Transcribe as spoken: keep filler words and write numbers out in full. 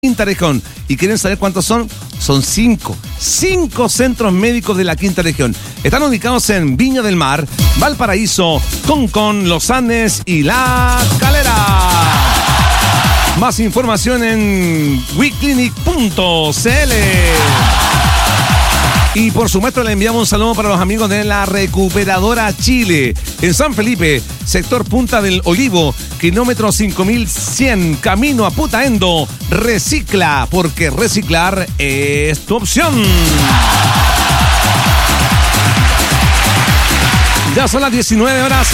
Quinta Región. ¿Y quieren saber cuántos son? Son cinco. Cinco centros médicos de la Quinta Región. Están ubicados en Viña del Mar, Valparaíso, Concón, Los Andes y La Calera. Más información en weclinic punto c l. Y por supuesto le enviamos un saludo para los amigos de la Recuperadora Chile. En San Felipe, sector Punta del Olivo, kilómetro cinco mil cien, camino a Putaendo. Recicla, porque reciclar es tu opción. Ya son las diecinueve horas.